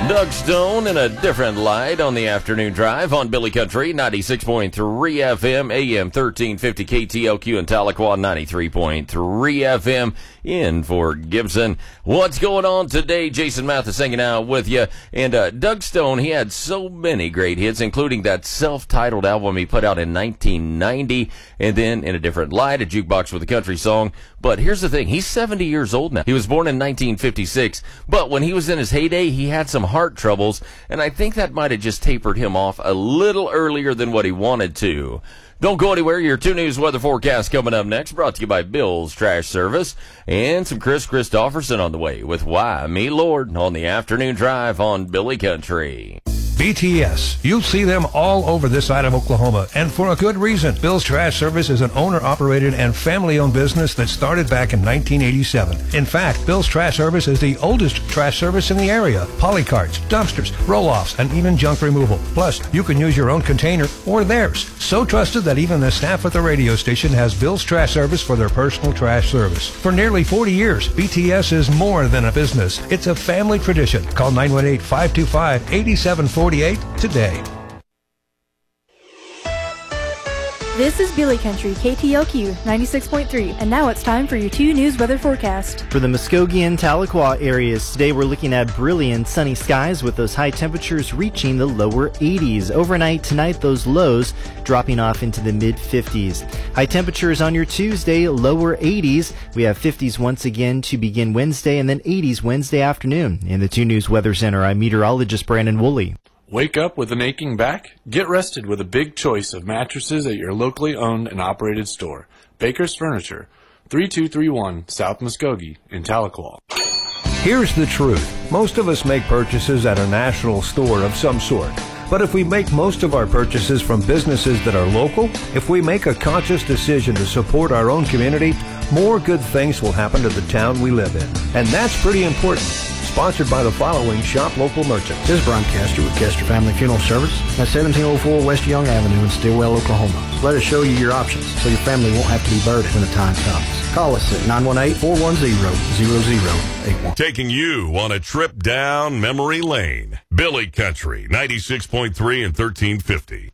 Doug Stone in a different light on the afternoon drive on Billy Country, 96.3 FM, AM 1350 KTLQ in Tahlequah, 93.3 FM in Fort Gibson. What's going on today? Jason Mathis hanging out with you. And Doug Stone, he had so many great hits, including that self-titled album he put out in 1990, and then In a Different Light, a jukebox with a country song. But here's the thing, he's 70 years old now. He was born in 1956, but when he was in his heyday, he had some heart troubles, and I think that might have just tapered him off a little earlier than what he wanted to. Don't go anywhere. Your 2 News weather forecast coming up next, brought to you by Bill's Trash Service, and some Chris Christopherson on the way with Why Me Lord on the afternoon drive on Billy Country. BTS. You'll see them all over this side of Oklahoma, and for a good reason. Bill's Trash Service is an owner-operated and family-owned business that started back in 1987. In fact, Bill's Trash Service is the oldest trash service in the area. Polycarts, dumpsters, roll-offs, and even junk removal. Plus, you can use your own container or theirs. So trusted that even the staff at the radio station has Bill's Trash Service for their personal trash service. For nearly 40 years, BTS is more than a business. It's a family tradition. Call 918-525-8748 today. This is Billy Country, KTLQ 96.3, and now it's time for your 2 News weather forecast. For the Muskogee and Tahlequah areas, today we're looking at brilliant sunny skies with those high temperatures reaching the lower 80s. Overnight tonight, those lows dropping off into the mid-50s. High temperatures on your Tuesday, lower 80s. We have 50s once again to begin Wednesday, and then 80s Wednesday afternoon. In the 2 News Weather Center, I'm meteorologist Brandon Woolley. Wake up with an aching back? Get rested with a big choice of mattresses at your locally owned and operated store. Baker's Furniture, 3231 South Muskogee in Tahlequah. Here's the truth. Most of us make purchases at a national store of some sort. But if we make most of our purchases from businesses that are local, if we make a conscious decision to support our own community, more good things will happen to the town we live in. And that's pretty important. Sponsored by the following shop local merchants. This is Brian Castor with Castor Family Funeral Service at 1704 West Young Avenue in Stillwell, Oklahoma. Let us show you your options so your family won't have to be burdened when the time comes. Call us at 918-410-0081. Taking you on a trip down memory lane. Billy Country, 96.3 and 1350.